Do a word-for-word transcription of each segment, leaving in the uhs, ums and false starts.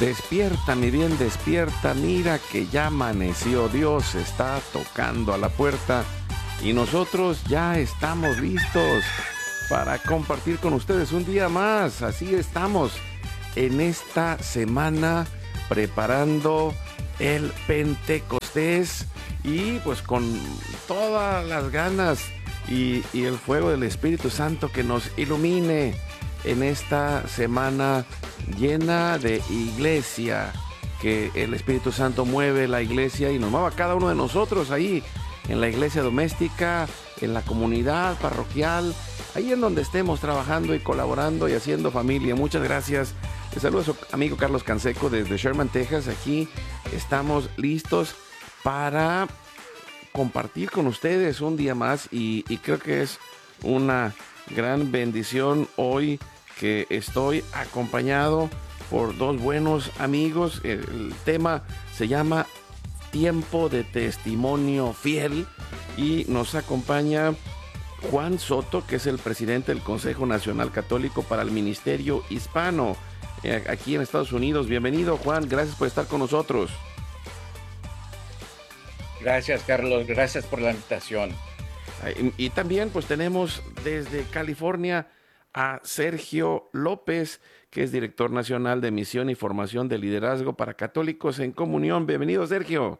Despierta, mi bien, despierta, mira que ya amaneció, Dios está tocando a la puerta y nosotros ya estamos listos para compartir con ustedes un día más. Así estamos en esta semana preparando el Pentecostés y pues con todas las ganas y, y el fuego del Espíritu Santo que nos ilumine en esta semana llena de iglesia, que el Espíritu Santo mueve la iglesia y nos mueva a cada uno de nosotros ahí en la iglesia doméstica, en la comunidad parroquial, ahí en donde estemos trabajando y colaborando y haciendo familia. Muchas gracias. Les saludo a su amigo Carlos Canseco desde Sherman, Texas. Aquí estamos listos para compartir con ustedes un día más y, y creo que es una gran bendición hoy que estoy acompañado por dos buenos amigos. El tema se llama Tiempo de Testimonio Fiel y nos acompaña Juan Soto, que es el presidente del Consejo Nacional Católico para el Ministerio Hispano aquí en Estados Unidos. Bienvenido, Juan, gracias por estar con nosotros. Gracias, Carlos, gracias por la invitación. Y, y también pues tenemos desde California a Sergio López, que es director nacional de Misión y Formación de Liderazgo para Católicos en Comunión. Bienvenido, Sergio.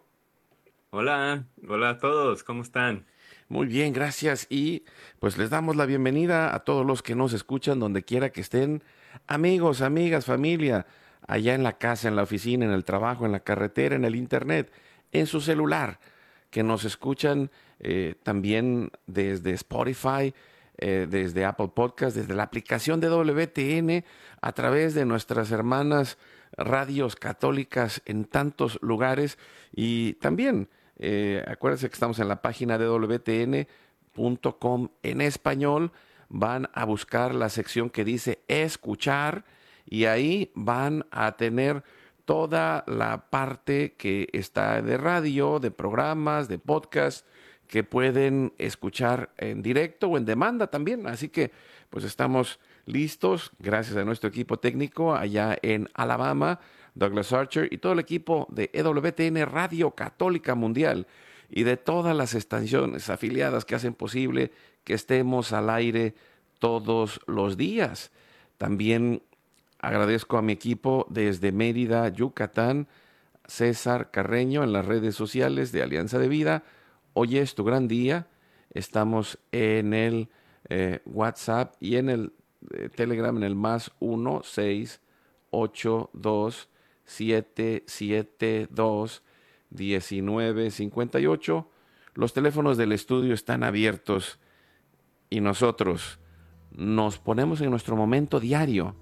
Hola, hola a todos, ¿cómo están? Muy bien, gracias. Y pues les damos la bienvenida a todos los que nos escuchan donde quiera que estén, amigos, amigas, familia, allá en la casa, en la oficina, en el trabajo, en la carretera, en el internet, en su celular, que nos escuchan eh, también desde Spotify, Eh, desde Apple Podcast, desde la aplicación de W T N, a través de nuestras hermanas radios católicas en tantos lugares. Y también, eh, acuérdense que estamos en la página de doble u te ene punto com en español. Van a buscar la sección que dice escuchar y ahí van a tener toda la parte que está de radio, de programas, de podcast, que pueden escuchar en directo o en demanda también. Así que pues estamos listos, gracias a nuestro equipo técnico allá en Alabama, Douglas Archer, y todo el equipo de E W T N Radio Católica Mundial y de todas las estaciones afiliadas que hacen posible que estemos al aire todos los días. También agradezco a mi equipo desde Mérida, Yucatán, César Carreño en las redes sociales de Alianza de Vida. Hoy es tu gran día. Estamos en el eh, WhatsApp y en el eh, Telegram en el más uno seis ocho dos siete siete dos uno nueve cinco ocho. Los teléfonos del estudio están abiertos y nosotros nos ponemos en nuestro momento diario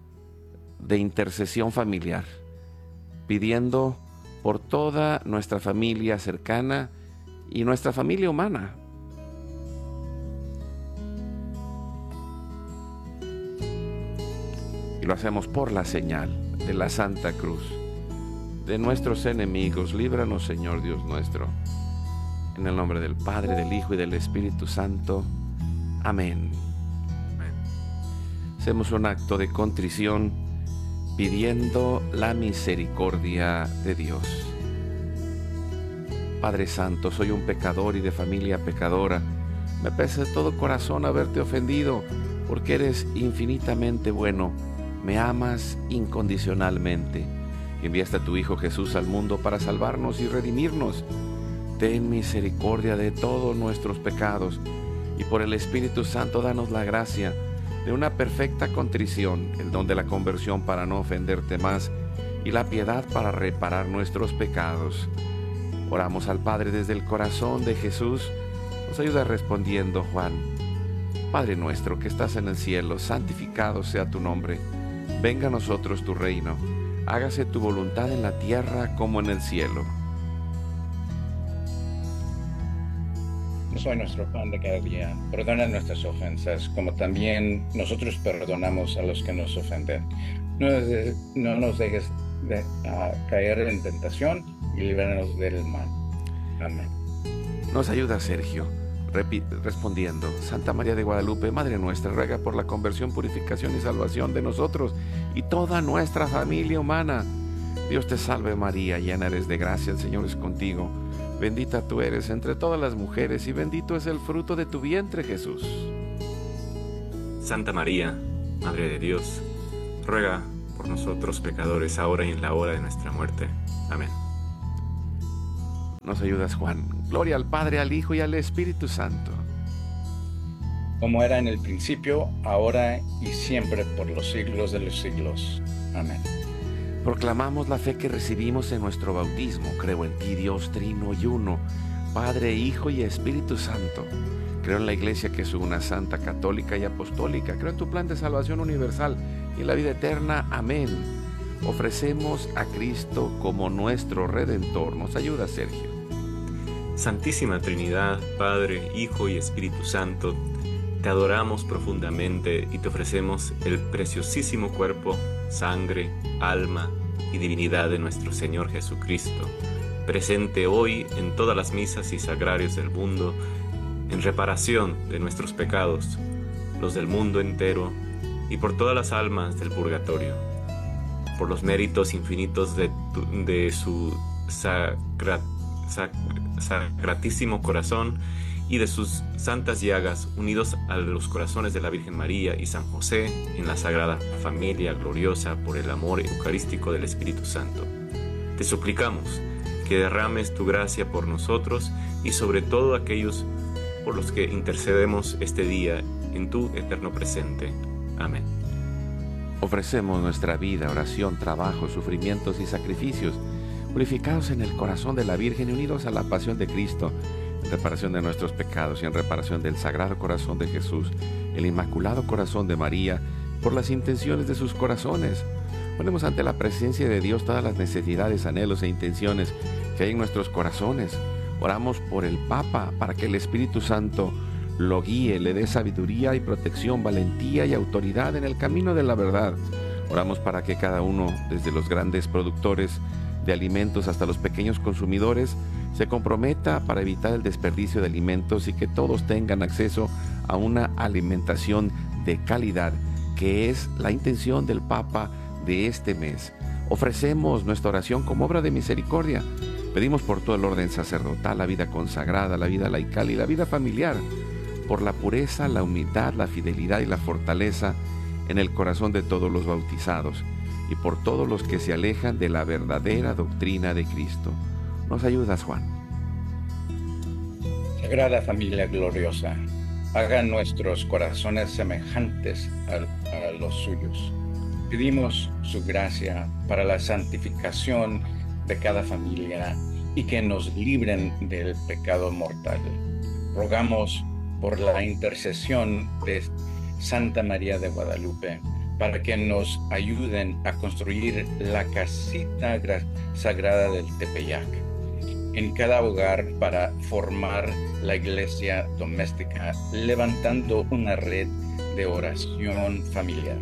de intercesión familiar, pidiendo por toda nuestra familia cercana y nuestra familia humana. Y lo hacemos por la señal de la Santa Cruz. De nuestros enemigos, líbranos, Señor Dios nuestro. En el nombre del Padre, del Hijo y del Espíritu Santo. Amén. Amén. Hacemos un acto de contrición pidiendo la misericordia de Dios. Padre Santo, soy un pecador y de familia pecadora. Me pesa de todo corazón haberte ofendido, porque eres infinitamente bueno. Me amas incondicionalmente. Enviaste a tu Hijo Jesús al mundo para salvarnos y redimirnos. Ten misericordia de todos nuestros pecados y por el Espíritu Santo danos la gracia de una perfecta contrición, el don de la conversión para no ofenderte más y la piedad para reparar nuestros pecados. Oramos al Padre desde el corazón de Jesús. Nos ayuda respondiendo Juan. Padre nuestro que estás en el cielo, santificado sea tu nombre. Venga a nosotros tu reino. Hágase tu voluntad en la tierra como en el cielo. Soy nuestro pan de cada día. Perdona nuestras ofensas, como también nosotros perdonamos a los que nos ofenden. No, de, no nos dejes de, uh, caer en tentación y líbranos del mal. Amén. Nos ayuda Sergio, repi- respondiendo: Santa María de Guadalupe, Madre nuestra, ruega por la conversión, purificación y salvación de nosotros y toda nuestra familia humana. Dios te salve María, llena eres de gracia, el Señor es contigo. Bendita tú eres entre todas las mujeres y bendito es el fruto de tu vientre, Jesús. Santa María, Madre de Dios, ruega por nosotros pecadores, ahora y en la hora de nuestra muerte. Amén. Nos ayudas, Juan. Gloria al Padre, al Hijo y al Espíritu Santo. Como era en el principio, ahora y siempre, por los siglos de los siglos. Amén. Proclamamos la fe que recibimos en nuestro bautismo. Creo en ti, Dios trino y uno, Padre, Hijo y Espíritu Santo. Creo en la Iglesia que es una santa, católica y apostólica. Creo en tu plan de salvación universal y en la vida eterna. Amén. Ofrecemos a Cristo como nuestro Redentor. Nos ayuda, Sergio. Santísima Trinidad, Padre, Hijo y Espíritu Santo, te adoramos profundamente y te ofrecemos el preciosísimo cuerpo, sangre, alma y divinidad de nuestro Señor Jesucristo, presente hoy en todas las misas y sagrarios del mundo, en reparación de nuestros pecados, los del mundo entero y por todas las almas del purgatorio, por los méritos infinitos de, tu, de su sagra, sac, sagratísimo corazón y de sus santas llagas, unidos a los corazones de la Virgen María y San José en la Sagrada Familia gloriosa por el amor eucarístico del Espíritu Santo. Te suplicamos que derrames tu gracia por nosotros y sobre todo aquellos por los que intercedemos este día en tu eterno presente. Amén. Ofrecemos nuestra vida, oración, trabajo, sufrimientos y sacrificios, purificados en el corazón de la Virgen y unidos a la pasión de Cristo, en reparación de nuestros pecados y en reparación del Sagrado Corazón de Jesús, el Inmaculado Corazón de María, por las intenciones de sus corazones. Ponemos ante la presencia de Dios todas las necesidades, anhelos e intenciones que hay en nuestros corazones. Oramos por el Papa para que el Espíritu Santo lo guíe, le dé sabiduría y protección, valentía y autoridad en el camino de la verdad. Oramos para que cada uno, desde los grandes productores de alimentos hasta los pequeños consumidores, se comprometa para evitar el desperdicio de alimentos y que todos tengan acceso a una alimentación de calidad, que es la intención del Papa de este mes. Ofrecemos nuestra oración como obra de misericordia. Pedimos por todo el orden sacerdotal, la vida consagrada, la vida laical y la vida familiar, por la pureza, la humildad, la fidelidad y la fortaleza en el corazón de todos los bautizados y por todos los que se alejan de la verdadera doctrina de Cristo. ¿Nos ayudas, Juan? Sagrada Familia gloriosa, haga nuestros corazones semejantes a, a los suyos. Pedimos su gracia para la santificación de cada familia y que nos libren del pecado mortal. Rogamos por la intercesión de Santa María de Guadalupe para que nos ayuden a construir la casita sagrada del Tepeyac en cada hogar para formar la iglesia doméstica, levantando una red de oración familiar.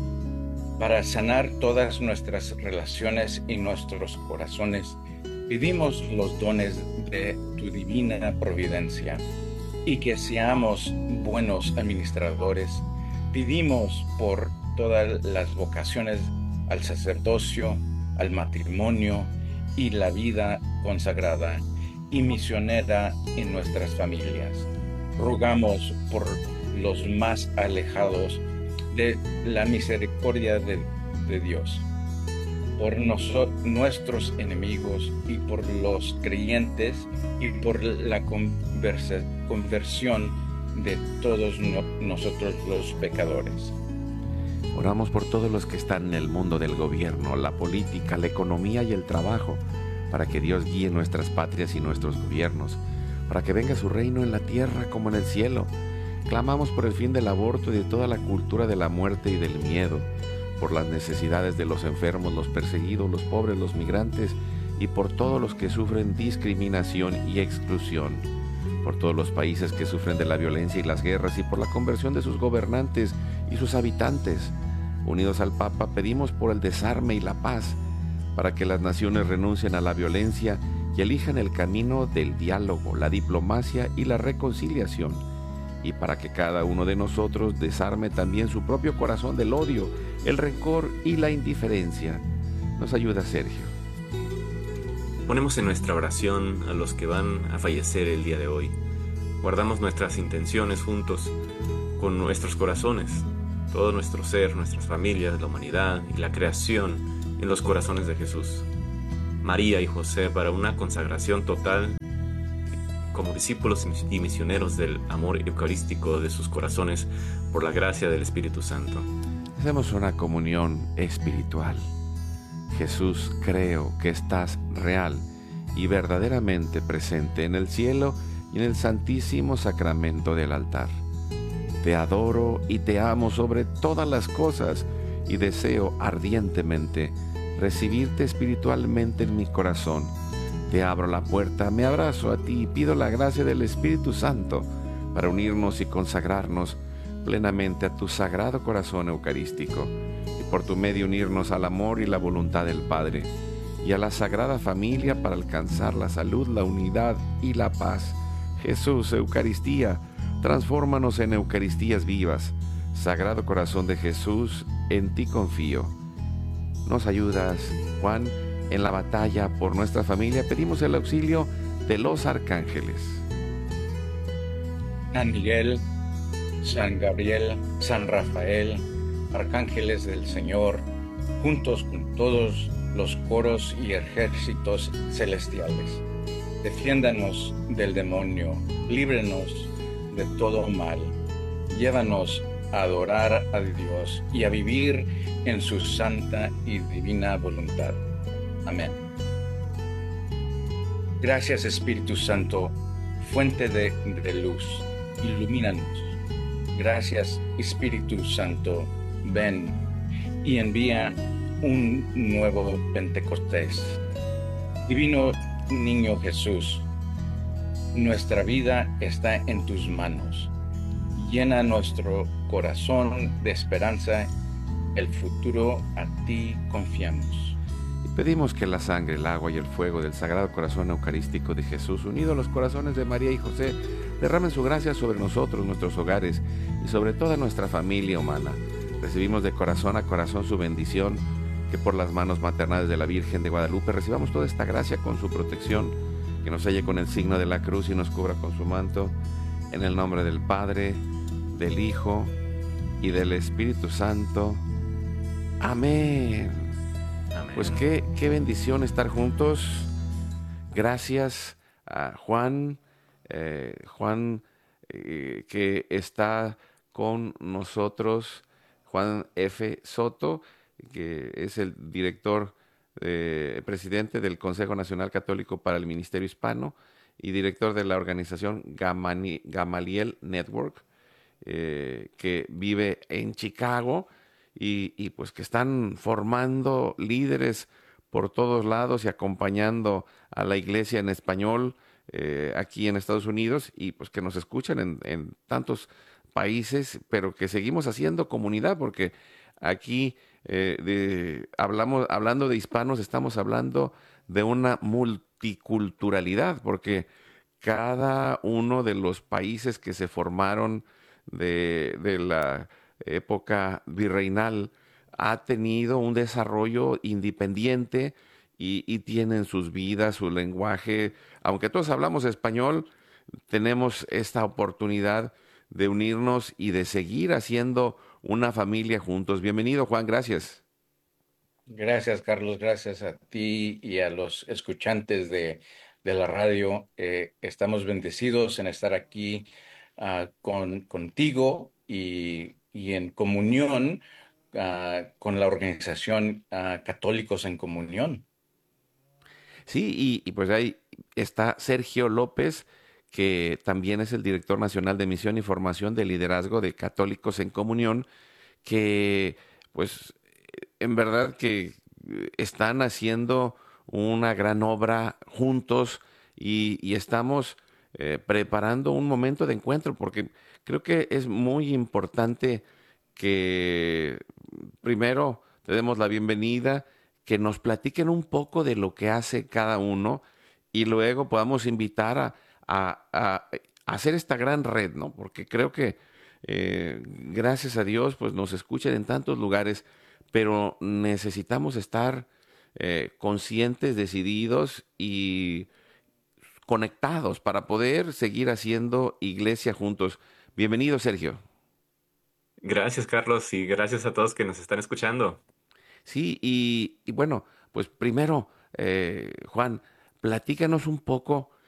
Para sanar todas nuestras relaciones y nuestros corazones, pedimos los dones de tu divina providencia y que seamos buenos administradores. Pedimos por todas las vocaciones al sacerdocio, al matrimonio y la vida consagrada y misionera en nuestras familias. Rogamos por los más alejados de la misericordia de, de Dios, por noso, nuestros enemigos y por los creyentes y por la conversa, conversión de todos no, nosotros los pecadores. Oramos por todos los que están en el mundo del gobierno, la política, la economía y el trabajo, para que Dios guíe nuestras patrias y nuestros gobiernos, para que venga su reino en la tierra como en el cielo. Clamamos por el fin del aborto y de toda la cultura de la muerte y del miedo, por las necesidades de los enfermos, los perseguidos, los pobres, los migrantes y por todos los que sufren discriminación y exclusión, por todos los países que sufren de la violencia y las guerras y por la conversión de sus gobernantes y sus habitantes. Unidos al Papa, pedimos por el desarme y la paz, para que las naciones renuncien a la violencia y elijan el camino del diálogo, la diplomacia y la reconciliación, y para que cada uno de nosotros desarme también su propio corazón del odio, el rencor y la indiferencia. Nos ayuda Sergio. Ponemos en nuestra oración a los que van a fallecer el día de hoy. Guardamos nuestras intenciones juntos con nuestros corazones, todo nuestro ser, nuestras familias, la humanidad y la creación en los corazones de Jesús. María y José para una consagración total como discípulos y misioneros del amor eucarístico de sus corazones por la gracia del Espíritu Santo. Hacemos una comunión espiritual. Jesús, creo que estás real y verdaderamente presente en el cielo y en el santísimo sacramento del altar. Te adoro y te amo sobre todas las cosas y deseo ardientemente recibirte espiritualmente en mi corazón. Te abro la puerta, me abrazo a ti y pido la gracia del Espíritu Santo para unirnos y consagrarnos plenamente a tu sagrado corazón eucarístico y por tu medio unirnos al amor y la voluntad del Padre y a la Sagrada Familia para alcanzar la salud, la unidad y la paz. Jesús, Eucaristía, transfórmanos en Eucaristías vivas. Sagrado Corazón de Jesús, en ti confío. Nos ayudas, Juan, en la batalla por nuestra familia. Pedimos el auxilio de los arcángeles. San Miguel, San Gabriel, San Rafael, arcángeles del Señor, juntos con todos los coros y ejércitos celestiales. Defiéndanos del demonio, líbrenos de todo mal. Llévanos a adorar a Dios y a vivir en su santa y divina voluntad. Amén. Gracias, Espíritu Santo, fuente de, de luz, ilumínanos. Gracias, Espíritu Santo, ven y envía un nuevo Pentecostés. Divino Niño Jesús, nuestra vida está en tus manos. Llena nuestro corazón de esperanza, el futuro a ti confiamos. Pedimos que la sangre, el agua y el fuego del Sagrado Corazón Eucarístico de Jesús, unido a los corazones de María y José, derramen su gracia sobre nosotros, nuestros hogares y sobre toda nuestra familia humana. Recibimos de corazón a corazón su bendición, que por las manos maternales de la Virgen de Guadalupe recibamos toda esta gracia con su protección, que nos selle con el signo de la cruz y nos cubra con su manto, en el nombre del Padre, del Hijo y del Espíritu Santo. Amén. Amén. Pues qué, qué bendición estar juntos. Gracias a Juan, eh, Juan eh, que está con nosotros, Juan F. Soto, que es el director, eh, presidente del Consejo Nacional Católico para el Ministerio Hispano y director de la organización Gamani, Gamaliel Network, eh, que vive en Chicago. Y, y pues que están formando líderes por todos lados y acompañando a la iglesia en español eh, aquí en Estados Unidos, y pues que nos escuchan en, en tantos países, pero que seguimos haciendo comunidad, porque aquí eh, de, hablamos, hablando de hispanos, estamos hablando de una multiculturalidad, porque cada uno de los países que se formaron de, de la época virreinal ha tenido un desarrollo independiente y, y tienen sus vidas, su lenguaje. Aunque todos hablamos español, tenemos esta oportunidad de unirnos y de seguir haciendo una familia juntos. Bienvenido, Juan, gracias. Gracias, Carlos, gracias a ti y a los escuchantes de, de la radio. Eh, estamos bendecidos en estar aquí uh, con, contigo y y en comunión uh, con la organización uh, Católicos en Comunión. Sí, y, y pues ahí está Sergio López, que también es el director nacional de misión y formación de liderazgo de Católicos en Comunión, que pues en verdad que están haciendo una gran obra juntos y, y estamos eh, preparando un momento de encuentro, porque creo que es muy importante que primero te demos la bienvenida, que nos platiquen un poco de lo que hace cada uno y luego podamos invitar a, a, a hacer esta gran red, ¿no? Porque creo que eh, gracias a Dios pues nos escuchan en tantos lugares, pero necesitamos estar eh, conscientes, decididos y conectados para poder seguir haciendo iglesia juntos. Bienvenido, Sergio. Gracias, Carlos, y gracias a todos que nos están escuchando. Sí, y, y bueno, pues primero, eh, Juan, platícanos un poco.